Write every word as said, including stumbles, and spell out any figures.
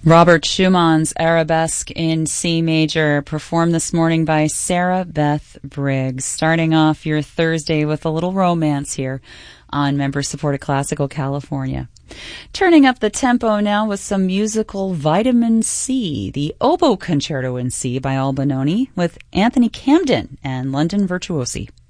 Robert Schumann's Arabesque in C major, performed this morning by Sarah Beth Briggs. Starting off your Thursday with a little romance here on member-supported Classical California. Turning up the tempo now with some musical vitamin C, the Oboe Concerto in C by Albinoni with Anthony Camden and London Virtuosi.